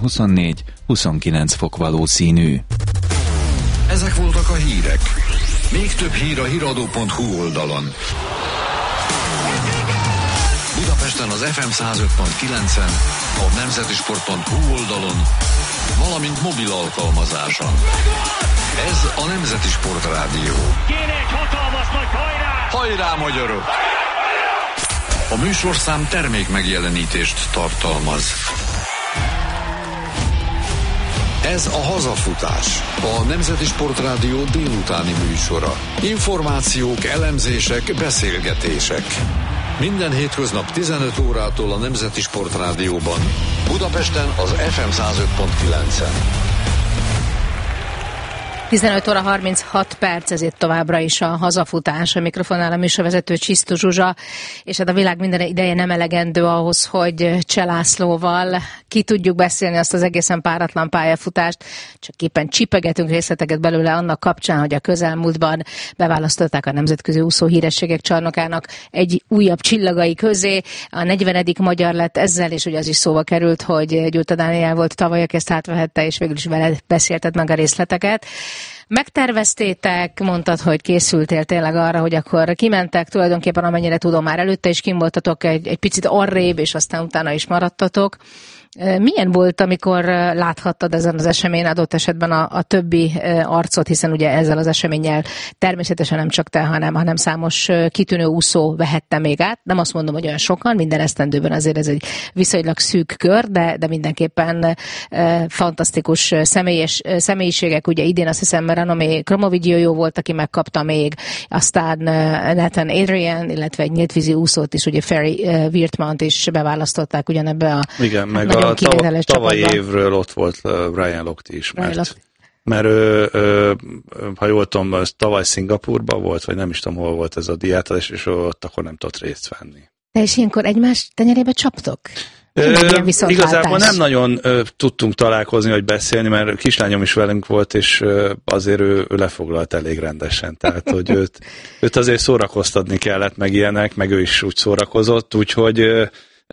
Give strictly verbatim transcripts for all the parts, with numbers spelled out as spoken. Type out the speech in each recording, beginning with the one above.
huszonnégy huszonkilenc fok valószínű. Ezek voltak a hírek. Még több hír a híradó pont hu oldalon. Budapesten az ef em száz öt pont kilencen, a nemzetisport pont hu oldalon, valamint mobil alkalmazáson. Ez a Nemzeti Sport Rádió. Kéne egy hatalmas nagy hajrá! Hajrá, magyarok! A műsorszám termék megjelenítést tartalmaz. Ez a Hazafutás, a Nemzeti Sport Rádió délutáni műsora. Információk, elemzések, beszélgetések. Minden hétköznap tizenöt órától a Nemzeti Sport Rádióban, Budapesten az ef em száz öt pont kilencen. tizenöt óra harminchat perc, ezért továbbra is a Hazafutás, a mikrofonnál a műsorvezető Csisztus Zsuzsa, és hát a világ minden ideje nem elegendő ahhoz, hogy Cseh Lászlóval ki tudjuk beszélni azt az egészen páratlan pályafutást, csak éppen csipegetünk részleteket belőle annak kapcsán, hogy a közelmúltban beválasztották a Nemzetközi Úszó Hírességek Csarnokának egy újabb csillagai közé, a negyvenedik magyar lett ezzel, és ugye az is szóba került, hogy Gyurta Dániel volt tavaly, aki ezt átvehette, és végül is vele beszélted meg a részleteket. Megterveztétek, mondtad, hogy készültél tényleg arra, hogy akkor kimentek, tulajdonképpen amennyire tudom, már előtte is kim voltatok egy, egy picit arrébb, és aztán utána is maradtatok. Milyen volt, amikor láthattad ezen az eseményen adott esetben a, a többi arcot, hiszen ugye ezzel az eseménnyel természetesen nem csak te, hanem, hanem számos kitűnő úszó vehette még át. Nem azt mondom, hogy olyan sokan, minden esztendőben azért ez egy viszonylag szűk kör, de, de mindenképpen e, fantasztikus személyes, személyiségek. Ugye idén azt hiszem Ranomé Kromovigyó volt, aki megkapta még, aztán Nathan Adrian, illetve egy nyíltvízi úszót is, ugye Ferry Wirtmant is beválasztották ugyanebbe a... Igen, meg a tav- tavalyi évről ott volt Ryan Lochte is, mert, mert ő, ő, ha jól tudom, tavaly Szingapurban volt, vagy nem is tudom, hol volt ez a diátadás, és ott akkor nem tudott részt venni. De és ilyenkor egymás tenyerébe csaptok? Ö, igazából nem nagyon ö, tudtunk találkozni, vagy beszélni, mert kislányom is velünk volt, és ö, azért ő, ő lefoglalt elég rendesen. Tehát, hogy őt, őt azért szórakoztatni kellett, meg ilyenek, meg ő is úgy szórakozott, úgyhogy ö,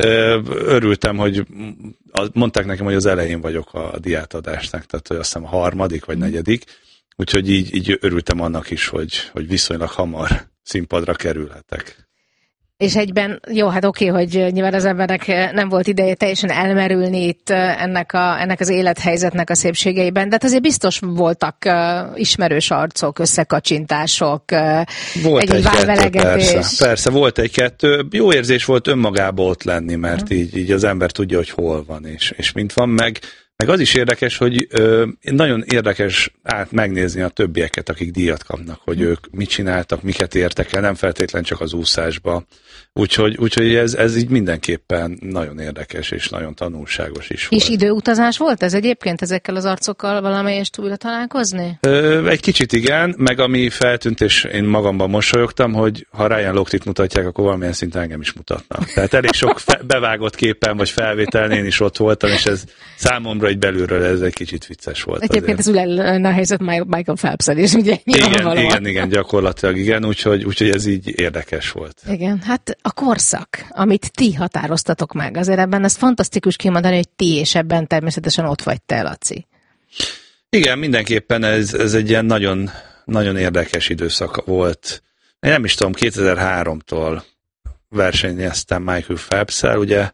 örültem, hogy mondták nekem, hogy az elején vagyok a diátadásnak, tehát hogy azt hiszem a harmadik vagy negyedik, úgyhogy így, így örültem annak is, hogy, hogy viszonylag hamar színpadra kerülhetek. És egyben, jó, hát oké, hogy nyilván az embernek nem volt ideje teljesen elmerülni itt ennek, a, ennek az élethelyzetnek a szépségeiben, de hát azért biztos voltak uh, ismerős arcok, összekacsintások, uh, volt egy válvelegetés. Persze, persze, volt egy-kettő. Jó érzés volt önmagában ott lenni, mert uh-huh. így, így az ember tudja, hogy hol van, és, és mint van, meg, meg az is érdekes, hogy ö, nagyon érdekes át megnézni a többieket, akik díjat kapnak, hogy uh-huh. ők mit csináltak, miket értek el, nem feltétlen csak az úszásba. Úgyhogy, úgyhogy ez, ez így mindenképpen nagyon érdekes és nagyon tanulságos is volt. És időutazás volt ez egyébként ezekkel az arcokkal valamelyest újra találkozni? Ö, egy kicsit igen, meg ami feltűnt, és én magamban mosolyogtam, hogy ha Ryan Lochte-t mutatják, akkor valamilyen szinten engem is mutatnak. Tehát elég sok fe- bevágott képen vagy felvételen én is ott voltam, és ez számomra egy belülről ez egy kicsit vicces volt. Egyébként ez ugyan a helyzet Michael Phelps-el is, ugye? Igen, igen, igen, gyakorlatilag igen, úgyhogy, úgyhogy ez így érdekes volt. Igen, hát a korszak, amit ti határoztatok meg, azért ebben ez fantasztikus kimondani, hogy ti, és ebben természetesen ott vagy te, Laci. Igen, mindenképpen ez, ez egy ilyen nagyon, nagyon érdekes időszak volt. Én nem is tudom, kétezer-háromtól versenyeztem Michael Phelps-el, ugye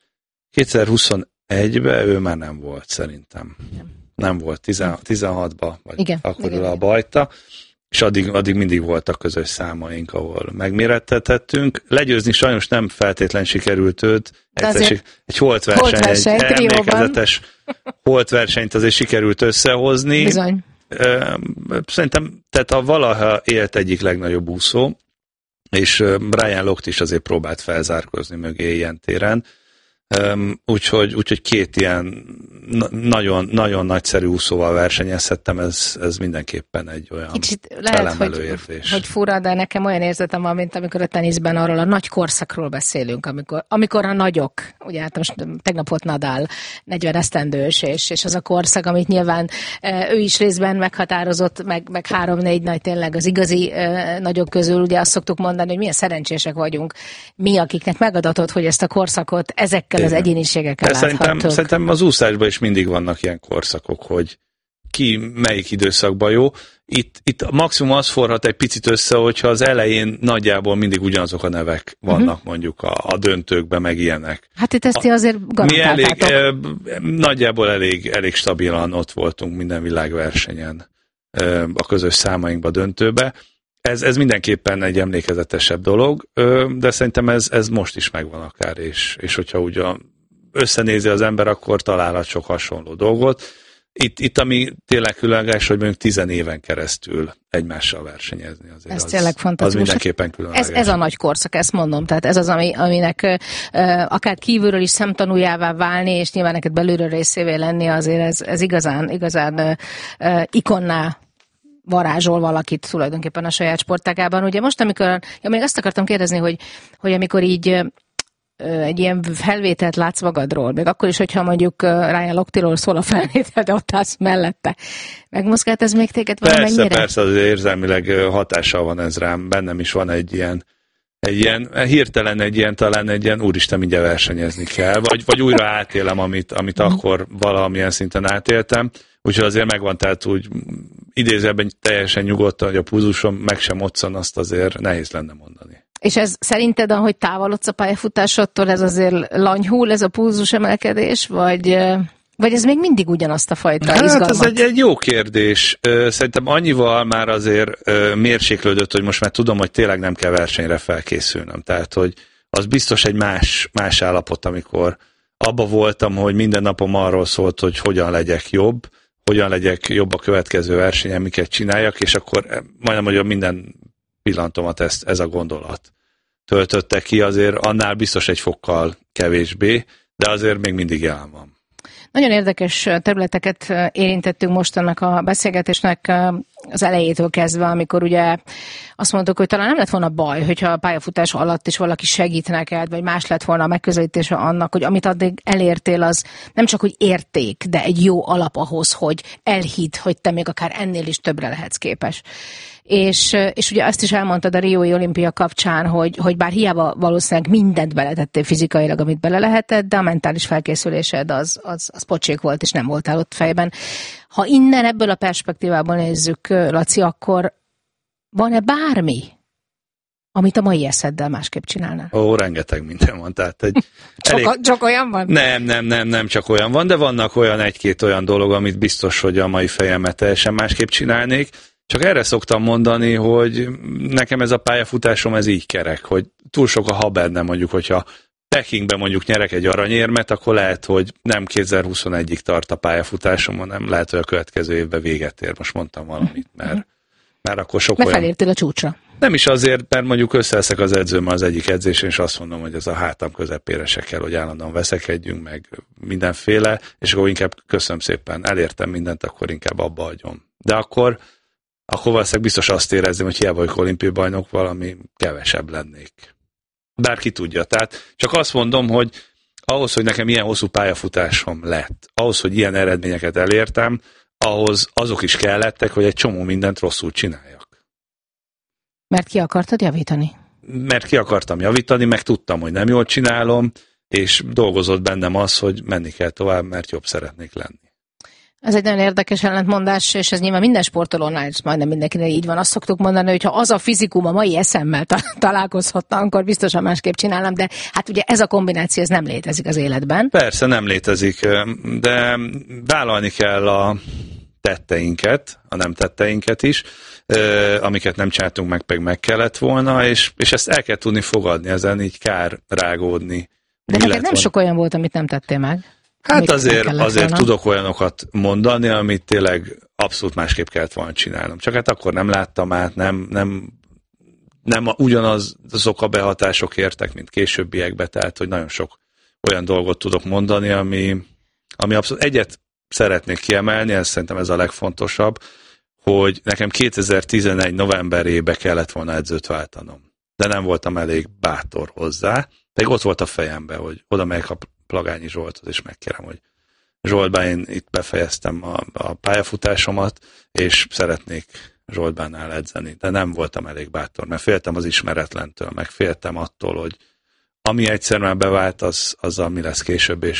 kétezer-huszonegyben ő már nem volt szerintem. Nem, nem volt, tizenhatban, vagy igen, akkor igen, a bajta. És addig, addig mindig voltak közös számaink, ahol megmérettetettünk. Legyőzni sajnos nem feltétlen sikerült őt. Egyszer egy holtverseny, verseny, egy emlékezetes holtversenyt azért sikerült összehozni. Bizony. Szerintem, tehát a valaha élt egyik legnagyobb úszó, és Ryan Lochte is azért próbált felzárkózni mögé ilyen téren. Um, úgyhogy, úgyhogy két ilyen nagyon, nagyon nagyszerű úszóval versenyezhettem, ez, ez mindenképpen egy olyan kicsit lehet, hogy, hogy fura, de nekem olyan érzetem van, mint amikor a teniszben arról a nagy korszakról beszélünk, amikor, amikor a nagyok, ugye hát most tegnap volt Nadal, negyven esztendős, és, és az a korszak, amit nyilván ő is részben meghatározott, meg, meg három-négy nagy tényleg az igazi nagyok közül, ugye azt szoktuk mondani, hogy milyen szerencsések vagyunk mi, akiknek megadatott, hogy ezt a korszakot ezekkel az egyéniségekkel láthattuk. Szerintem, szerintem az úszásban is mindig vannak ilyen korszakok, hogy ki melyik időszakban jó. Itt, itt maximum az forhat egy picit össze, hogyha az elején nagyjából mindig ugyanazok a nevek vannak uh-huh. mondjuk a, a döntőkben, meg ilyenek. Hát itt ezt ti azért garantáltátok. Mi elég, eh, nagyjából elég, elég stabilan ott voltunk minden világversenyen eh, a közös számainkba döntőbe. Ez, ez mindenképpen egy emlékezetesebb dolog, eh, de szerintem ez, ez most is megvan akár, és, és hogyha úgy a, összenézi az ember, akkor találhat sok hasonló dolgot. Itt, itt ami tényleg különleges, hogy mondjuk tizen éven keresztül egymással versenyezni. Azért ez az, tényleg fantasztikus. Az mindenképpen különleges. Ez, ez a nagy korszak, ezt mondom. Tehát ez az, ami, aminek uh, akár kívülről is szemtanújává válni, és nyilván neked belülről részévé lenni, azért ez, ez igazán, igazán uh, uh, ikonná varázsol valakit tulajdonképpen a saját sportágában. Ugye most, amikor, ja, még azt akartam kérdezni, hogy, hogy amikor így egy ilyen felvételt látsz magadról, még akkor is, hogyha mondjuk Ryan Lochte-ról szól a felvétel, de ott állsz mellette. Megmozgált ez még téged valamennyire? Persze, persze, az érzelmileg hatással van ez rám. Bennem is van egy ilyen, egy ilyen hirtelen egy ilyen, talán egy ilyen úristen, mindjárt versenyezni kell, vagy, vagy újra átélem, amit, amit akkor valamilyen szinten átéltem. Úgyhogy azért megvan, tehát úgy idézőben teljesen nyugodtan, hogy a pulzusom meg sem moccan, azt azért nehéz lenne mondani. És ez szerinted, ahogy távolodsz a pályafutásodtól, ez azért lanyhul, ez a pulzus emelkedés, vagy, vagy ez még mindig ugyanazt a fajta hát izgalmat? Hát ez egy, egy jó kérdés. Szerintem annyival már azért mérséklődött, hogy most már tudom, hogy tényleg nem kell versenyre felkészülnöm. Tehát, hogy az biztos egy más, más állapot, amikor abba voltam, hogy minden napom arról szólt, hogy hogyan legyek jobb, hogyan legyek jobb a következő versenyen, miket csináljak, és akkor majdnem, hogy minden pillanatomat ezt, ez a gondolat töltötte ki, azért annál biztos egy fokkal kevésbé, de azért még mindig jelen van. Nagyon érdekes területeket érintettünk most ennek a beszélgetésnek az elejétől kezdve, amikor ugye azt mondtuk, hogy talán nem lett volna baj, hogyha a pályafutás alatt is valaki segít neked, vagy más lett volna a megközelítése annak, hogy amit addig elértél, az nem csak hogy érték, de egy jó alap ahhoz, hogy elhidd, hogy te még akár ennél is többre lehetsz képes. És, és ugye azt is elmondtad a Riói olimpia kapcsán, hogy, hogy bár hiába valószínűleg mindent beletettél fizikailag, amit bele lehetett, de a mentális felkészülésed az, az, az pocsék volt, és nem voltál ott fejben. Ha innen ebből a perspektívából nézzük, Laci, akkor van-e bármi, amit a mai eszeddel másképp csinálnál? Ó, rengeteg minden van. Tehát egy csak, elég... a, csak olyan van? Nem, nem, nem, nem csak olyan van, de vannak olyan egy-két olyan dolog, amit biztos, hogy a mai fejemmel teljesen másképp csinálnék. Csak erre szoktam mondani, hogy nekem ez a pályafutásom ez így kerek, hogy túl sok a haberne, mondjuk, hogyha Pekingben mondjuk nyerek egy aranyérmet, akkor lehet, hogy nem kétezer-huszonegyig tart a pályafutásom, hanem lehet, hogy a következő évben véget ér. Most mondtam valamit, mert, mert akkor sok mert olyan... felértél a csúcsra. Nem is azért, mert mondjuk összeveszek az edzőmmel az egyik edzésen, és azt mondom, hogy ez a hátam közepére se kell, hogy állandóan veszekedjünk, meg mindenféle, és akkor inkább köszönöm szépen, elértem mindent, akkor inkább abba hagyom. De akkor akkor valószínűleg biztos azt érezzem, hogy hiába vagyok olimpiai bajnok, valami kevesebb lennék. Bárki tudja. Tehát csak azt mondom, hogy ahhoz, hogy nekem ilyen hosszú pályafutásom lett, ahhoz, hogy ilyen eredményeket elértem, ahhoz azok is kellettek, hogy egy csomó mindent rosszul csináljak. Mert ki akartad javítani? Mert ki akartam javítani, meg tudtam, hogy nem jól csinálom, és dolgozott bennem az, hogy menni kell tovább, mert jobb szeretnék lenni. Ez egy nagyon érdekes ellentmondás, és ez nyilván minden sportolónál, és majdnem mindenkinek így van. Azt szoktuk mondani, hogy ha az a fizikum a mai eszemmel ta- találkozhatna, akkor biztosan másképp csinálom, de hát ugye ez a kombináció ez nem létezik az életben. Persze nem létezik, de vállalni kell a tetteinket, a nem tetteinket is, amiket nem csináltunk meg, meg meg kellett volna, és, és ezt el kell tudni fogadni, ezen így kár rágódni. De neked nem sok olyan volt, amit nem tettél meg. Hát azért, azért tudok olyanokat mondani, amit tényleg abszolút másképp kellett volna csinálnom. Csak hát akkor nem láttam át, nem, nem, nem ugyanaz azok a behatások értek, mint későbbiekbe, tehát hogy nagyon sok olyan dolgot tudok mondani, ami, ami abszolút egyet szeretnék kiemelni, ez szerintem ez a legfontosabb, hogy nekem kétezer-tizenegy novemberébe kellett volna edzőt váltanom. De nem voltam elég bátor hozzá, pedig ott volt a fejemben, hogy oda megyek a Plagányi Zsolthoz, és megkérem, hogy Zsoltban én itt befejeztem a, a pályafutásomat, és szeretnék Zsoltbánnál edzeni. De nem voltam elég bátor, mert féltem az ismeretlentől, meg féltem attól, hogy ami egyszer már bevált, az, azzal mi lesz később, és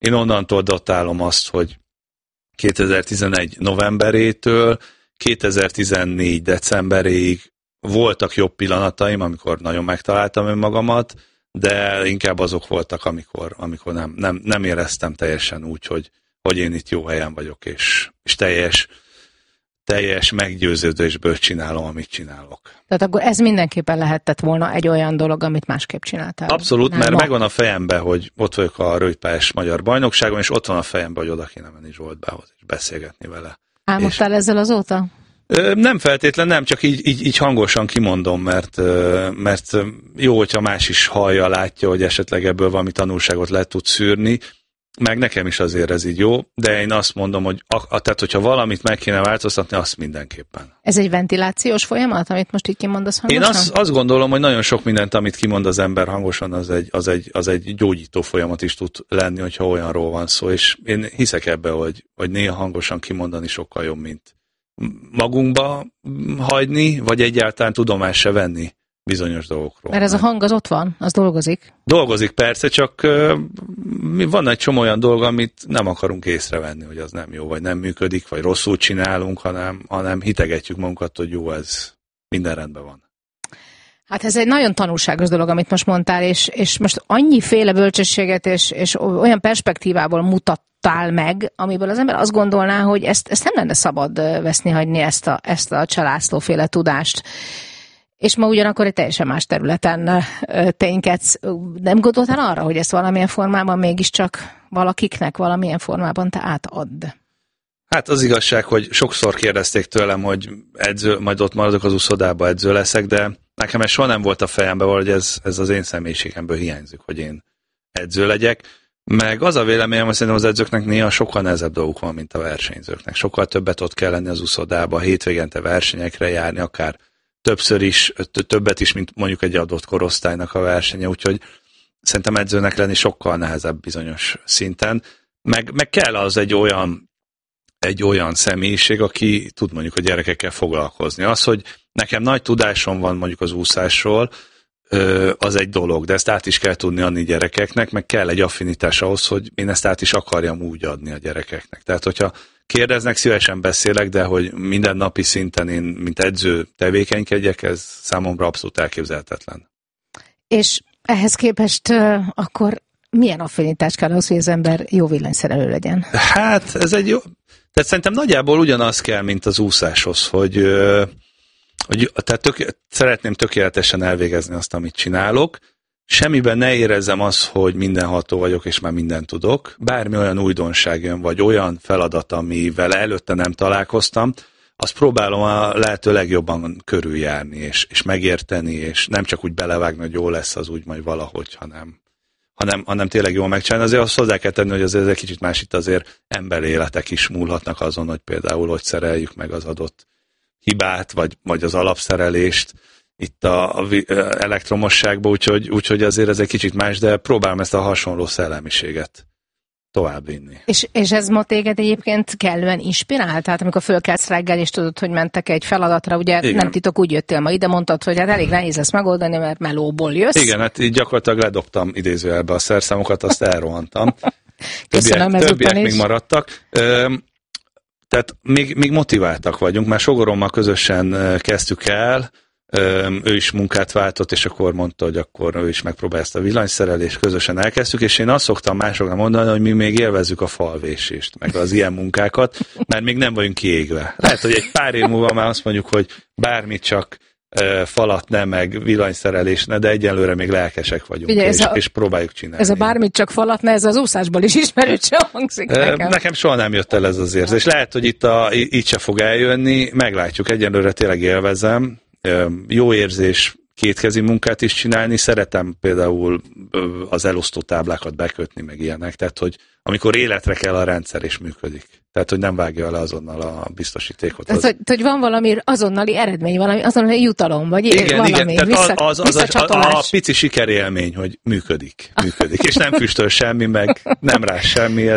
én onnantól datálom azt, hogy kétezer-tizenegy novemberétől kétezer-tizennégy decemberéig voltak jobb pillanataim, amikor nagyon megtaláltam önmagamat, de inkább azok voltak, amikor, amikor nem, nem, nem éreztem teljesen úgy, hogy, hogy én itt jó helyen vagyok, és, és teljes, teljes meggyőződésből csinálom, amit csinálok. Tehát akkor ez mindenképpen lehetett volna egy olyan dolog, amit másképp csináltál. Abszolút, nem mert ma. megvan a fejemben, hogy ott vagyok a rövidpályás magyar bajnokságon, és ott van a fejemben, hogy oda kéne menni Zsoltbához, és beszélgetni vele. Álmodtál és... ezzel azóta? Nem feltétlen, nem, csak így, így, így hangosan kimondom, mert, mert jó, hogyha más is hallja, látja, hogy esetleg ebből valami tanulságot le tud szűrni, meg nekem is azért ez így jó, de én azt mondom, hogy a, a, tehát, hogyha valamit meg kéne változtatni, azt mindenképpen. Ez egy ventilációs folyamat, amit most így kimondasz hangosan? Én azt, azt gondolom, hogy nagyon sok mindent, amit kimond az ember hangosan, az egy, az, egy, az egy gyógyító folyamat is tud lenni, hogyha olyanról van szó, és én hiszek ebbe, hogy, hogy néha hangosan kimondani sokkal jobb, mint magunkba hagyni, vagy egyáltalán tudomást se venni bizonyos dolgokról. Mert ez a hang az ott van, az dolgozik. Dolgozik persze, csak uh, van egy csomó olyan dolog, amit nem akarunk észrevenni, hogy az nem jó, vagy nem működik, vagy rosszul csinálunk, hanem, hanem hitegetjük magunkat, hogy jó, ez minden rendben van. Hát ez egy nagyon tanulságos dolog, amit most mondtál, és, és most annyiféle bölcsességet és, és olyan perspektívából mutattál meg, amiből az ember azt gondolná, hogy ezt, ezt nem lenne szabad veszni hagyni, ezt a, ezt a Cselászló-féle tudást. És ma ugyanakkor egy teljesen más területen ténykedsz. Nem gondoltál arra, hogy ezt valamilyen formában mégiscsak valakiknek valamilyen formában te átadd? Hát az igazság, hogy sokszor kérdezték tőlem, hogy edző, majd ott maradok az úszodába, edző leszek, de nekem ez soha nem volt a fejemben, hogy ez, ez az én személyiségemből hiányzik, hogy én edző legyek. Meg az a véleményem, hogy szerintem az edzőknek néha sokkal nehezebb dolguk van, mint a versenyzőknek. Sokkal többet ott kell lenni az úszodába, hétvégente versenyekre járni, akár többször is, többet is, mint mondjuk egy adott korosztálynak a versenye, úgyhogy szerintem edzőnek lenni sokkal nehezebb bizonyos szinten. Meg, meg kell az egy olyan, egy olyan személyiség, aki tud mondjuk a gyerekekkel foglalkozni. Az, hogy nekem nagy tudásom van mondjuk az úszásról, az egy dolog, de ezt át is kell tudni adni gyerekeknek, meg kell egy affinitás ahhoz, hogy én ezt át is akarjam úgy adni a gyerekeknek. Tehát, hogyha kérdeznek, szívesen beszélek, de hogy minden napi szinten én, mint edző tevékenykedjek, ez számomra abszolút elképzelhetetlen. És ehhez képest uh, akkor milyen affinitás kell ahhoz, hogy az ember jó villanyszerelő legyen? Hát, ez egy jó... Tehát szerintem nagyjából ugyanaz kell, mint az úszáshoz, hogy, uh, hogy tehát tök, szeretném tökéletesen elvégezni azt, amit csinálok, semmiben ne érezzem azt, hogy mindenható vagyok, és már mindent tudok. Bármi olyan újdonság jön, vagy olyan feladat, amivel előtte nem találkoztam, azt próbálom a lehető legjobban körüljárni, és, és megérteni, és nem csak úgy belevágni, hogy jó lesz az úgy majd valahogy, hanem, hanem, hanem tényleg jól megcsinálni. Azért azt hozzá kell tenni, hogy azért egy kicsit más itt azért emberéletek is múlhatnak azon, hogy például hogy szereljük meg az adott hibát, vagy, vagy az alapszerelést itt a, a elektromosságban, úgyhogy, úgyhogy azért ez egy kicsit más, de próbálom ezt a hasonló szellemiséget továbbvinni. És, és ez ma téged egyébként kellően inspirál? Tehát amikor fölkelsz reggel, és tudod, hogy mentek egy feladatra, ugye igen. Nem titok, úgy jöttél ma ide, mondtad, hogy hát elég nehéz lesz megoldani, mert melóból jössz. Igen, hát így gyakorlatilag ledobtam idézőjelbe a szerszámokat, azt elrohantam. Köszönöm, többiek, többiek még maradtak. Üm, tehát még, még motiváltak vagyunk, már sogorommal közösen kezdtük el, ő is munkát váltott, és akkor mondta, hogy akkor ő is megpróbál ezt a villanyszerelést, közösen elkezdtük, és én azt szoktam másoknak mondani, hogy mi még élvezzük a falvésést, meg az ilyen munkákat, mert még nem vagyunk kiégve. Lehet, hogy egy pár év múlva már azt mondjuk, hogy bármit csak falat ne, meg villanyszerelés ne, de egyelőre még lelkesek vagyunk, Ugye, és, a, és próbáljuk csinálni. Ez a bármit csak falat ne, ez az úszásból is ismerősen hangzik nekem. Nekem soha nem jött el ez az érzés. Lehet, hogy itt, a, itt se fog eljönni, meglátjuk, egyelőre tényleg élvezem. Jó érzés kétkezi munkát is csinálni, szeretem például az elosztó táblákat bekötni, meg ilyenek, tehát hogy amikor életre kell a rendszer és működik. Tehát, hogy nem vágja le azonnal a biztosítékot. Tehát, az... hogy, hogy van valami azonnali eredmény, valami azonnali jutalom, vagy igen, valami igen. Tehát vissza, az, az, az a, a, a pici sikerélmény, hogy működik, működik, és nem füstöl semmi, meg nem rá semmi, ez,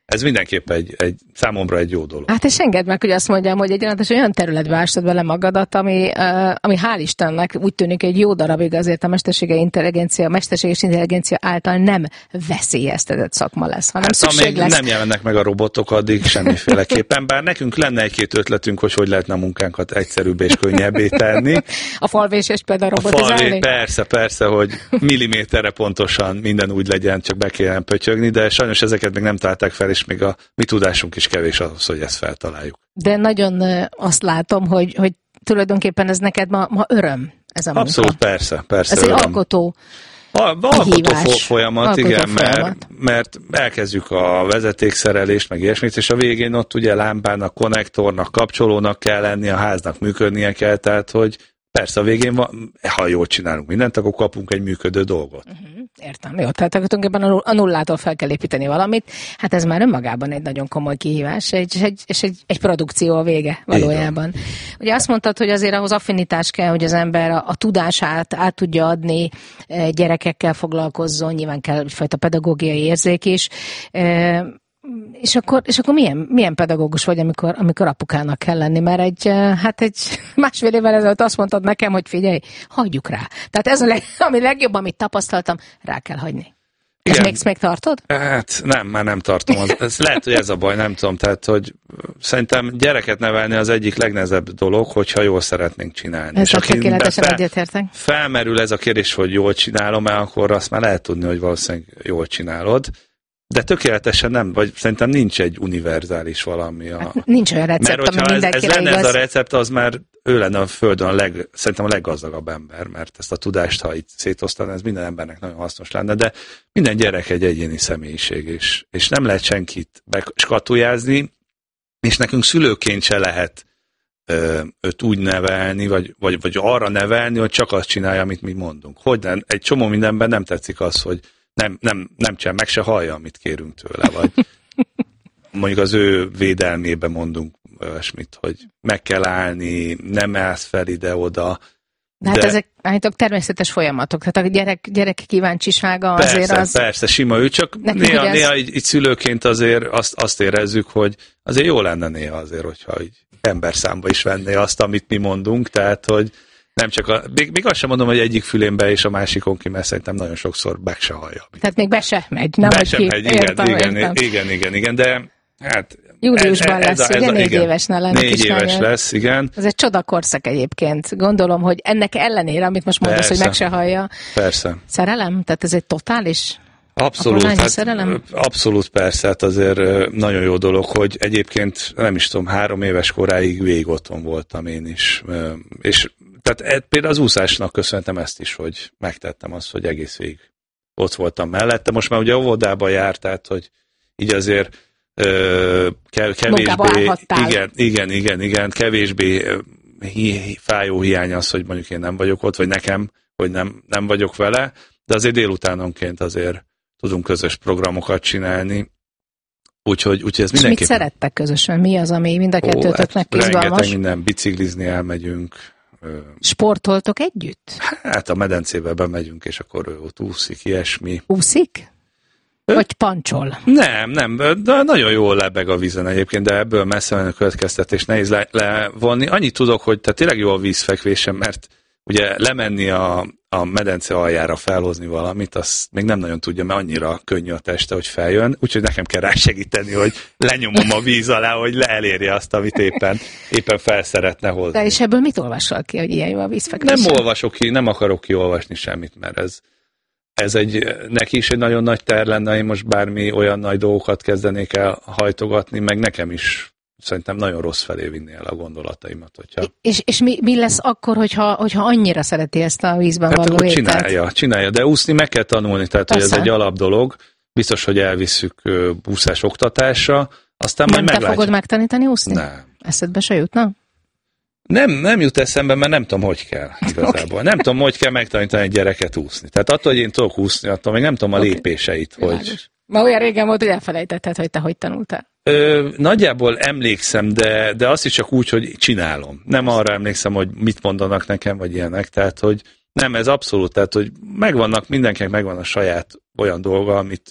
ez mindenképp egy, egy, számomra egy jó dolog. Hát és engedd meg, hogy azt mondjam, hogy egy olyan területbe ástad bele magadat, ami, uh, ami hál' Istennek úgy tűnik, egy jó darabig azért a mesterséges intelligencia, mesterséges intelligencia által nem veszélyeztetett szakma lesz, hanem hát, szükség lesz. Nem jelennek meg a robotok, addig semmiféleképpen, bár nekünk lenne egy-két ötletünk, hogy hogy lehetne a munkánkat egyszerűbbé és könnyebbé tenni. A falvésést például robotizálni? A falvé, persze, persze, hogy milliméterre pontosan minden úgy legyen, csak be kellene pötyögni, de sajnos ezeket még nem találták fel, és még a mi tudásunk is kevés ahhoz, hogy ezt feltaláljuk. De nagyon azt látom, hogy, hogy tulajdonképpen ez neked ma, ma öröm, ez a munka. Abszolút, persze, persze. Ez öröm. Egy alkotó A, alkotó folyamat, alkotó igen, folyamat. Mert, mert elkezdjük a vezetékszerelést, meg ilyesmit, és a végén ott ugye lámpának, konnektornak, kapcsolónak kell lenni, a háznak működnie kell, tehát hogy persze a végén, van, ha jól csinálunk mindent, akkor kapunk egy működő dolgot. Uh-huh. Értem, jó. Tehát tulajdonképpen a nullától fel kell építeni valamit. Hát ez már önmagában egy nagyon komoly kihívás, egy, egy, és egy, egy produkció a vége valójában. Ugye azt mondtad, hogy azért ahhoz affinitás kell, hogy az ember a, a tudását át tudja adni, gyerekekkel foglalkozzon, nyilván kell egyfajta pedagógiai érzék is. És akkor, és akkor milyen, milyen pedagógus vagy, amikor, amikor apukának kell lenni? Mert egy, hát egy másfél évvel ezelőtt azt mondtad nekem, hogy figyelj, hagyjuk rá. Tehát ez a leg, ami legjobb, amit tapasztaltam, rá kell hagyni. És még, még tartod? Hát nem, már nem tartom. Ez, lehet, hogy ez a baj, nem tudom. Tehát, hogy szerintem gyereket nevelni az egyik legnehezebb dolog, hogyha jól szeretnénk csinálni. Ez a tökéletesen egyetértek. Felmerül ez a kérdés, hogy jól csinálom-e, akkor azt már lehet tudni, hogy valószínűleg jól csinálod. De tökéletesen nem, vagy szerintem nincs egy univerzális valami. A... Hát nincs olyan recept, mert ami ez, ez lenne igaz. Ez a recept, az már ő lenne a Földön a leg, szerintem a leggazdagabb ember, mert ezt a tudást, ha itt szétosztaná, ez minden embernek nagyon hasznos lenne, de minden gyerek egy egyéni személyiség, és, és nem lehet senkit skatujázni, és nekünk szülőként se lehet ö, őt úgy nevelni, vagy, vagy, vagy arra nevelni, hogy csak azt csinálja, amit mi mondunk. Hogy nem, egy csomó mindenben nem tetszik az, hogy nem, nem, nem csinál, meg se hallja, amit kérünk tőle, vagy mondjuk az ő védelmébe mondunk olyasmit, hogy meg kell állni, nem állsz fel ide-oda. De hát de... ezek állítólag természetes folyamatok, tehát a gyerek, gyerek kíváncsisága persze, azért az... Persze, sima ő, csak Nekünk néha, ez... néha így, így szülőként azért azt, azt érezzük, hogy azért jó lenne néha azért, hogyha így emberszámba is venné azt, amit mi mondunk, tehát, hogy nem csak a, még, még azt sem mondom, hogy egyik fülénbe és a másikon ki, mert szerintem nagyon sokszor be se hallja. Tehát még be se megy, nem be sem ki. megy, igen, értem, igen, értem. igen, igen, igen, de hát... Júliusban ez, lesz, ez, ugye ez, négy igen, évesnél lenni. Négy éves lesz, igen. Ez egy csodakorszak egyébként. Gondolom, hogy ennek ellenére, amit most mondasz, persze, hogy meg se hallja. Persze. Szerelem? Tehát ez egy totális... Abszolút, hát, abszolút persze, hát azért nagyon jó dolog, hogy egyébként nem is tudom, három éves koráig végig otthon voltam én is, és tehát például az úszásnak köszönhetem ezt is, hogy megtettem azt, hogy egész végig ott voltam mellette. Most már ugye óvodába járt, tehát hogy így azért ö, kevésbé, igen, igen, igen, igen, kevésbé hi, fájó hiány az, hogy mondjuk én nem vagyok ott, vagy nekem, hogy nem, nem vagyok vele, de azért délutánonként azért tudunk közös programokat csinálni. Úgyhogy, úgyhogy ez mindenképpen... És mit szerettek közösen? Mi az, ami mind a kettőtöknek hát izgalmas? Rengeteg minden, biciklizni elmegyünk. Sportoltok együtt? Hát a medencébe bemegyünk, és akkor ő ott úszik, ilyesmi. Úszik? Vagy pancsol? Nem, nem, de nagyon jól lebeg a vízen egyébként, de ebből messze menő következtetés nehéz le, levonni. Annyit tudok, hogy tehát tényleg jó a vízfekvésem, mert ugye lemenni a, a medence aljára felhozni valamit, azt még nem nagyon tudja, mert annyira könnyű a teste, hogy feljön, úgyhogy nekem kell rá segíteni, hogy lenyomom a víz alá, hogy elérje azt, amit éppen, éppen fel szeretne hozni. De és ebből mit olvassal ki, hogy ilyen jó a vízfekvés? Nem olvasok ki, nem akarok kiolvasni semmit, mert ez, ez egy, neki is egy nagyon nagy ter lenne, én most bármi olyan nagy dolgokat kezdenék el hajtogatni, meg nekem is szerintem nagyon rossz felé vinni el a gondolataimat. Hogyha... És, és mi, mi lesz akkor, hogyha, hogyha annyira szereti ezt a vízben hát való ételt? Csinálja, csinálja, de úszni meg kell tanulni, tehát hogy ez egy alap dolog. Biztos, hogy elvisszük úszás oktatásra, aztán nem majd meglátjuk. Nem te fogod megtanítani úszni? Nem. Eszedbe se jutna? Nem, nem jut eszembe, mert nem tudom, hogy kell igazából. Okay. Nem tudom, hogy kell megtanítani egy gyereket úszni. Tehát attól, hogy én tudok úszni, attól még nem tudom a okay. lépéseit, hogy... Ma olyan régen volt, hogy elfelejtetted, hogy te hogy tanultál. Ö, nagyjából emlékszem, de, de azt is csak úgy, hogy csinálom. Nem arra emlékszem, hogy mit mondanak nekem, vagy ilyenek. Tehát, hogy nem, ez abszolút, tehát, hogy megvannak, mindenkinek megvan a saját olyan dolga, amit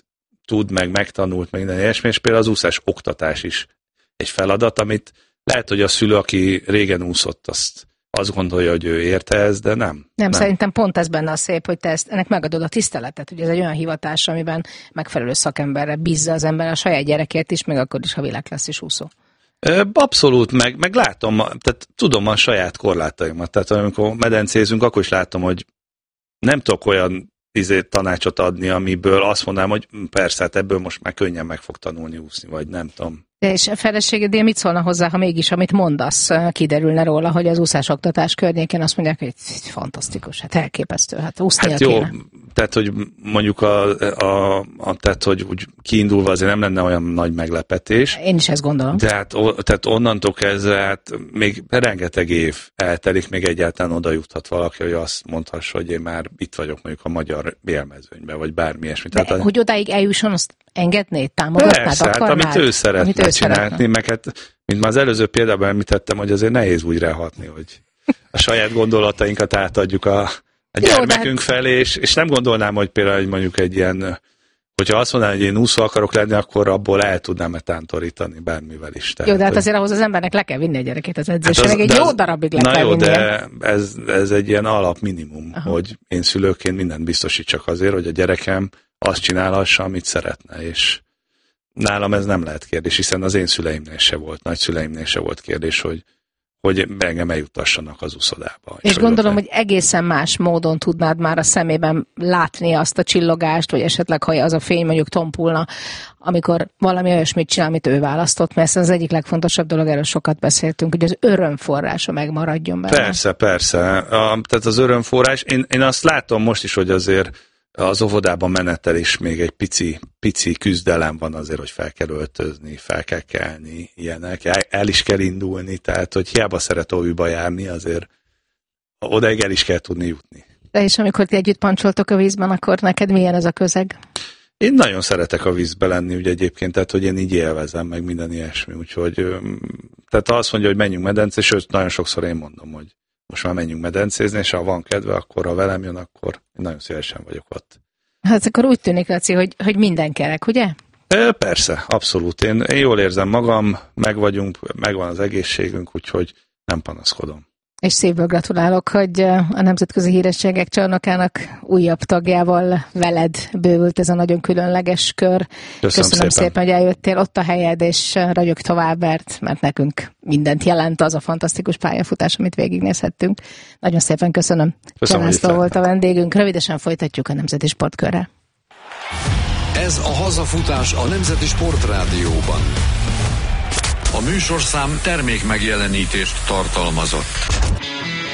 tud, meg megtanult, meg minden ilyesmi, és például az úszás oktatás is egy feladat, amit lehet, hogy a szülő, aki régen úszott, azt, azt gondolja, hogy ő érte ezt, de nem. Nem, nem. Szerintem pont ez benne a szép, hogy te ezt, ennek megadod a tiszteletet, hogy ez egy olyan hivatás, amiben megfelelő szakemberre bízza az ember a saját gyerekért is, még akkor is, ha világklasszis úszó. Abszolút, meg, meg látom, tehát tudom a saját korlátaimat, tehát amikor medencézünk, akkor is látom, hogy nem tudok olyan izé, tanácsot adni, amiből azt mondanám, hogy persze, hát ebből most már könnyen meg fog tanulni úszni, vagy nem tudom. De és a feleségedél mit szólna hozzá, ha mégis, amit mondasz, kiderülne róla, hogy az úszásoktatás környékén azt mondják, hogy fantasztikus, hát elképesztő, hát úsznia hát jó, kéne. Tehát, hogy mondjuk a, a, a tehát, hogy úgy kiindulva azért nem lenne olyan nagy meglepetés. Én is ezt gondolom. De hát, tehát onnantól kezdve, hát még rengeteg év eltelik, még egyáltalán oda juthat valaki, hogy azt mondhassa, hogy én már itt vagyok mondjuk a magyar élmezőnyben, vagy bármi ilyesmi. De tehát, hogy odáig eljusson, azt engednéd, támogatnád, persze, hát, amit ő szeretne amit csinálni, meg hát, mint már az előző példában említettem, hogy azért nehéz úgy ráhatni, hogy a saját gondolatainkat átadjuk a, a gyermekünk hát... felé, és, és nem gondolnám, hogy például hogy mondjuk egy ilyen, hogyha azt mondanám, hogy én úszó akarok lenni, akkor abból el tudnám tántorítani bármivel is. Tehát, jó, de hát hogy... azért ahhoz az embernek le kell vinni a gyerekét az edzésre, hát az, meg egy jó az, darabig le na kell jó, vinnie. de ez, ez egy ilyen alapminimum, aha, hogy én szülőként mindent biztosítsak azért, hogy a gyerekem azt csinálhassa, amit szeretne, és nálam ez nem lehet kérdés, hiszen az én szüleimnél se volt, nagyszüleimnél se volt kérdés, hogy, hogy engem eljutassanak az úszodába. És, és gondolom, hogy egészen más módon tudnád már a szemében látni azt a csillogást, vagy esetleg, ha az a fény mondjuk tompulna, amikor valami olyasmit csinál, amit ő választott, mert ez az egyik legfontosabb dolog, erről sokat beszéltünk, hogy az örömforrása megmaradjon benne. Persze, persze. A, tehát az örömforrás, én, én azt látom most is, hogy azért az óvodában menetel is még egy pici, pici küzdelem van azért, hogy fel kell öltözni, fel kell kelni, ilyenek, el, el is kell indulni, tehát hogy hiába szeret óviba járni, azért odaig el is kell tudni jutni. De és amikor ti együtt pancsoltok a vízben, akkor neked milyen ez a közeg? Én nagyon szeretek a vízbe lenni, ugye egyébként, tehát hogy én így élvezem, meg minden ilyesmi, úgyhogy tehát ha azt mondja, hogy menjünk medencé, sőt, nagyon sokszor én mondom, hogy most már menjünk medencézni, és ha van kedve, akkor ha velem jön, akkor én nagyon szívesen vagyok ott. Hát akkor úgy tűnik, Laci, hogy, hogy minden kerek, ugye? E, persze, abszolút. Én, én jól érzem magam, meg vagyunk, megvan az egészségünk, úgyhogy nem panaszkodom. És szívből gratulálok, hogy a Nemzetközi Hírességek Csarnokának újabb tagjával veled bővült ez a nagyon különleges kör. Köszönöm, Köszönöm szépen. szépen, hogy eljöttél, ott a helyed, és ragyog tovább, mert, mert nekünk mindent jelent az a fantasztikus pályafutás, amit végignézhettünk. Nagyon szépen köszönöm. Köszönöm, Cselászló volt a vendégünk. Rövidesen folytatjuk a Nemzeti Sportkörrel. Ez a hazafutás a Nemzeti Sportrádióban. A műsorszám termék megjelenítést tartalmazott.